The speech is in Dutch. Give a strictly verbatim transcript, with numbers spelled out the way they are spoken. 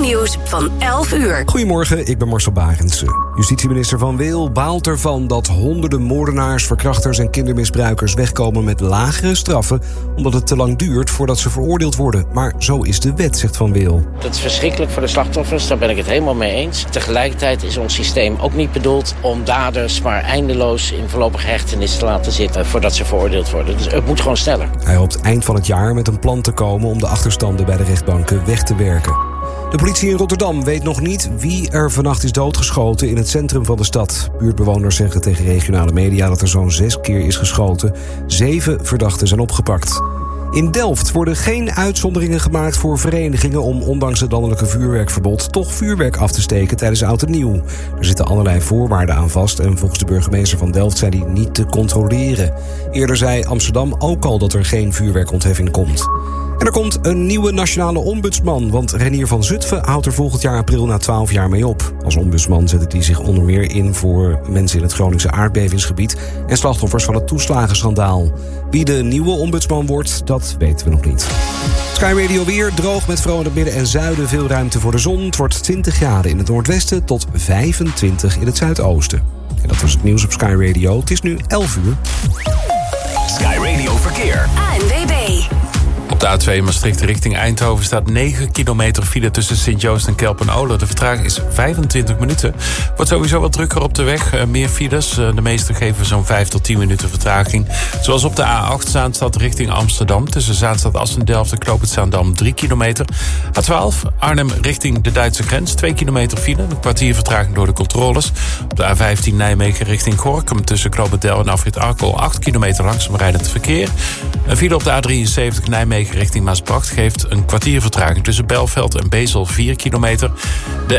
Nieuws van elf uur. Goedemorgen, ik ben Marcel Barendse. Justitieminister Van Weel baalt ervan dat honderden moordenaars, verkrachters en kindermisbruikers wegkomen met lagere straffen, omdat het te lang duurt voordat ze veroordeeld worden. Maar zo is de wet, zegt Van Weel. Dat is verschrikkelijk voor de slachtoffers, daar ben ik het helemaal mee eens. Tegelijkertijd is ons systeem ook niet bedoeld om daders maar eindeloos in voorlopige hechtenis te laten zitten voordat ze veroordeeld worden. Dus het moet gewoon sneller. Hij hoopt eind van het jaar met een plan te komen om de achterstanden bij de rechtbanken weg te werken. De politie in Rotterdam weet nog niet wie er vannacht is doodgeschoten in het centrum van de stad. Buurtbewoners zeggen tegen regionale media dat er zo'n zes keer is geschoten. Zeven verdachten zijn opgepakt. In Delft worden geen uitzonderingen gemaakt voor verenigingen om ondanks het landelijke vuurwerkverbod toch vuurwerk af te steken tijdens Oud en Nieuw. Er zitten allerlei voorwaarden aan vast en volgens de burgemeester van Delft zijn die niet te controleren. Eerder zei Amsterdam ook al dat er geen vuurwerkontheffing komt. En er komt een nieuwe nationale ombudsman, want Renier van Zutphen houdt er volgend jaar april na twaalf jaar mee op. Als ombudsman zet hij zich onder meer in voor mensen in het Groningse aardbevingsgebied en slachtoffers van het toeslagenschandaal. Wie de nieuwe ombudsman wordt, dat weten we nog niet. Sky Radio weer, droog met vooral in het midden en zuiden veel ruimte voor de zon. Het wordt twintig graden in het noordwesten tot vijfentwintig in het zuidoosten. En dat was het nieuws op Sky Radio. Het is nu elf uur. Sky Radio Verkeer. A N W B. Op de A twee Maastricht richting Eindhoven staat negen kilometer file tussen Sint-Joost en Kelpen-Oler. De vertraging is vijfentwintig minuten. Wordt sowieso wat drukker op de weg. Uh, meer files. Uh, de meeste geven zo'n vijf tot tien minuten vertraging. Zoals op de A acht Zaanstad richting Amsterdam. Tussen Zaanstad Assendelft en Knoop het Zaandam drie kilometer. A twaalf Arnhem richting de Duitse grens. twee kilometer file. Een kwartier vertraging door de controles. Op de A vijftien Nijmegen richting Gorinchem. Tussen Knoop het Del en Afrit Arkel acht kilometer langzaam rijdend verkeer. Een file op de A drieënzeventig Nijmegen richting Maasbracht geeft een kwartier vertraging tussen Belveld en Bezel vier kilometer. De